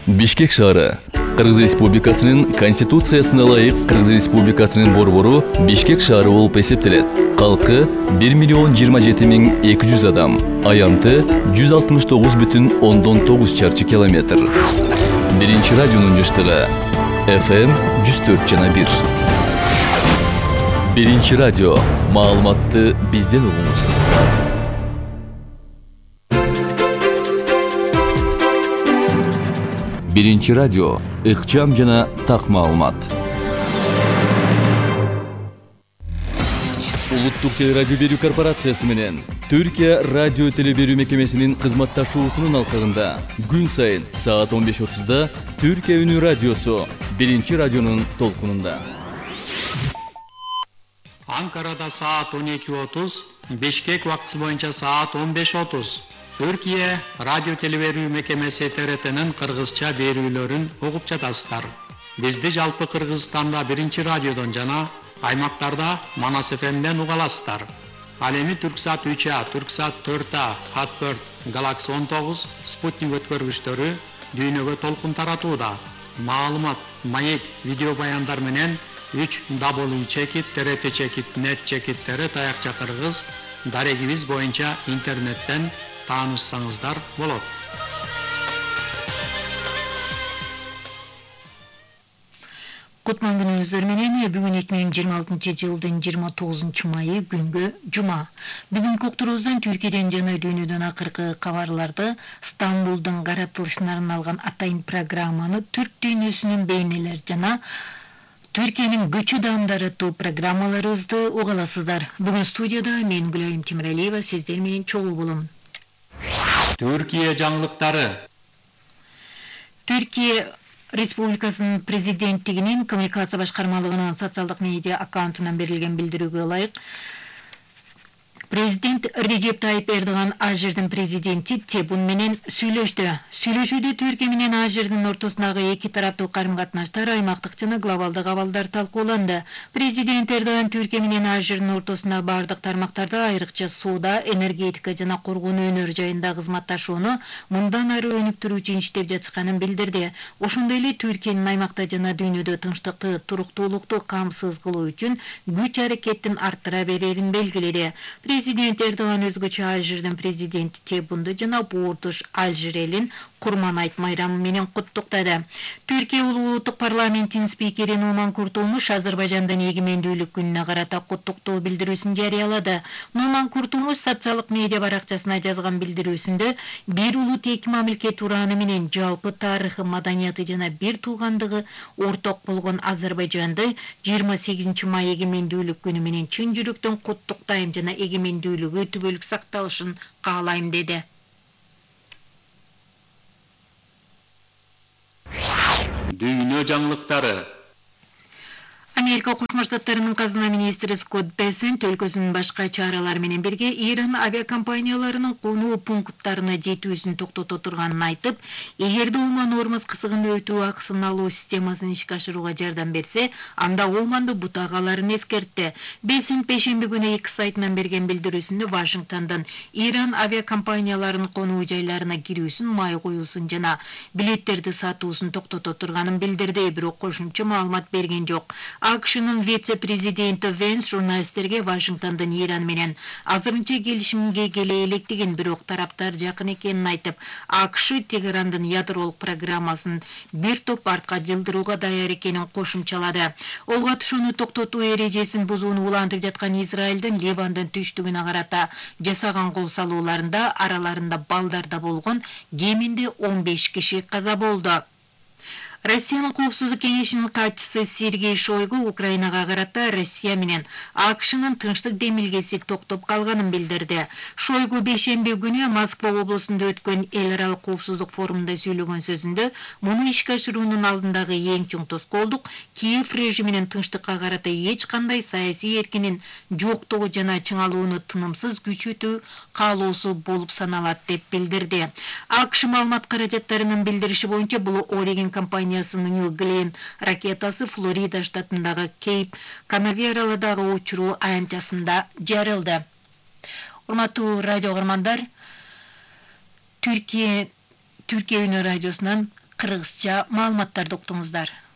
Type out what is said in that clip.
Бишкек шаары. Кыргыз Республикасынын Конституциясына ылайык Кыргыз Республикасынын борбору Бишкек шаары болуп эсептелет. Калкы 1.027.200 адам. Аянты 169,9 чарчы километр. Биринчи радионун жыштыгы FM 104,1. Биринчи радио. Маалыматты бизден угуңуз. Биринчи радио. Ыкчам жана так маалымат. Улуттук телерадио берүү корпорациясы менен Түркия радио теле берүү мекемесинин кызматташуусунун алкагында күн сайын саат 15:30 Түркия үнү радиосу Биринчи радионун толкунунда. Анкарада саат 12:30, Бишкек убактысы боюнча саат 15:30. Түркия радио телеберүү мекемеси ТРТнын кыргызча берүүлөрүн угуп жатасыздар. Бизди жалпы Кыргызстанда Биринчи радиодон жана аймактарда Манас ФМден уга аласыздар. Ал эми Түрксат 3А, Түрксат 4А, Хат4, Галакси 19, Спутник өткөргүчтөрү дүйнөгө толкун таратууда. Маалымат, маек, видео баяндар менен 3w.trt.net/tr таякча кыргыз дарегибиз боюнча интернеттен таанышсаңыздар болот. Кутман күнүңүздөр менен бүгүн 2026 жылдын 29 майы күнгө жума. Бүгүнкү уктуруубуздан Түркияден жана дүйнөдөн акыркы кабарларды, Стамбулдун каратылыштарын алган атайын программаны түрк дүйнөсүнүн бейнелер жана Түркиянын көчү даамдары аттуу программаларыбызды уга аласыздар. Бүгүн студияда мен Гүлайым Тимиралиева сиздер менен чогуу болом. Түркия жаңылыктары. Түркия Республикасынын президенттигинин коммуникация башкармалыгынын социалдык медиа аккаунтунан берилген билдирүүгө ылайык Президент Режеп Тайип Эрдоган Алжирдин президенти Тебун менен сүйлөштү. Сүйлөшүүдө Түркия менен Алжирдин ортосундагы эки тараптуу карым-катнаштар, аймактык жана глобалдык абалдар талкууланды. Президент Эрдоган Түркия менен Алжирдин ортосундагы бардык тармактарда, айрыкча сууда, энергетика жана коргонуу өнөр жайында кызматташууну мындан ары өнүктүрүүчү иштеп жатышканын билдирди. Ошондой эле Түркиянын аймакта жана дүйнөдө тынчтыкты, туруктуулукту камсыз кылуу үчүн күч-аракеттин арттыра берерин белгиледи. Президент Эрдоган өзгөчө Алжирдин президенти Тебунду жана Бурдуш Алжир элин Курман айт майрамы менен куттуктады. Түркия улуттук парламентинин спикери Нуман Куртулмуш Азербайжандын эгемендүүлүк күнүнө карата куттуктоо билдирүүсүн жарыялады. Нуман Куртулмуш социалдык медиа баракчасына жазган билдирүүсүндө бир улут эки мамлекет ураны менен жалпы тарыхы, маданияты жана бир туугандыгы орток болгон Азербайжанды 28 май эгемендүүлүк күнү менен чын жүрөктөн куттуктайм жана эгемендүүлүгү түбөлүк сакталышын каалайм деди. Дүйнө жаңылыктары. Америка Кошмо Штаттарынын казына министри Скотт Бессент өлкөсүнүн башка чаралар менен бирге Иран авиакомпанияларынын конуу пункттарына жетүүсүн токтото турганын айтып, эгерде Оман Ормуз кысыгында өтүү акысын алуу системасын ишке ашырууга жардам берсе, анда Оманды бутагаларын эскертти. Бессент бейшемби күнү X сайтынан берген билдирүүсүндө Вашингтондон Иран авиакомпанияларынын конуу жайларына кирүүсүн, май коюусун жана билеттерди сатуусун токтото турганын билдирди, бирок кошумча маалымат берген жок. АКШнын вице-президенти Венс журналисттерге Вашингтондон Иран менен азырынча келишимге келе электигин, бирок тараптар жакын экенин айтып, АКШ Тегерандын ядролук программасын бир топ артка жылдырууга даяр экенин кошумчалады. Ол катышууну токтотуу эрежесин бузууну улантып жаткан Израилдин Ливандын түштүгүнө карата жасаган кол салууларында араларында балдар да болгон, кеминде 15 киши каза болду. Россиянын коопсуздук кеңешинин катчысы Сергей Шойгу Украинага карата Россия менен АКШнын тынчтык демилгеси токтоп калганын билдирди. Шойгу бейшемби күнү Москва облусунда өткөн эл аралык коопсуздук форумунда сүйлөгөн сөзүндө муну ишке ашыруунун алдындагы эң чоң тоскоолдук Киев режиминин тынчтыкка карата эч кандай саясий эркинин жоктугу жана чыңалууну тынымсыз күчөтүү каалоосу болуп саналат деп билдирди. АКШ маалымат каражаттарынын билдириши боюнча бул Орегон компаниясынын New Glenn ракетасы Флорида штатындагы Кейп Канавераладагы учуруу аянтчасында жарылды. Урматтуу радио көрөрмандар, Түркия Үнү радиосунан кыргызча маалыматтарды уктуңуздар.